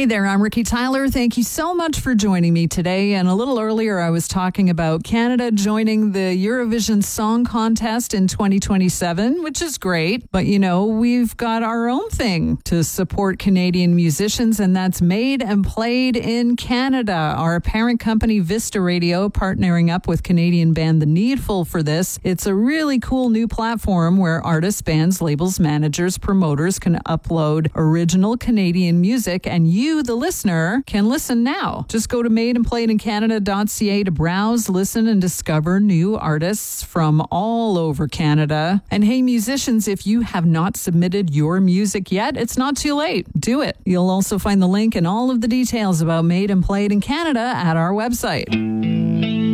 Hey there, I'm Ricky Tyler. Thank you so much for joining me today. And a little earlier, I was talking about Canada joining the Eurovision Song Contest in 2027, which is great. But, we've got our own thing to support Canadian musicians, and that's Made and Played in Canada. Our parent company, Vista Radio, partnering up with Canadian band The Needful for this. It's a really cool new platform where artists, bands, labels, managers, promoters can upload original Canadian music, and you, the listener, can listen now. Just go to madeandplayedincanada.ca to browse, listen, and discover new artists from all over Canada. And hey, musicians, if you have not submitted your music yet, it's not too late. Do it. You'll also find the link and all of the details about Made and Played in Canada at our website.